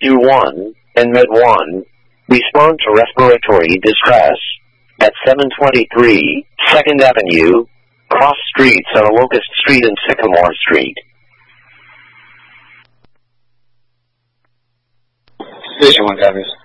Rescue 1 and Med 1 respond to respiratory distress at 723 2nd Avenue, cross streets on Locust Street and Sycamore Street. Station 1 copies.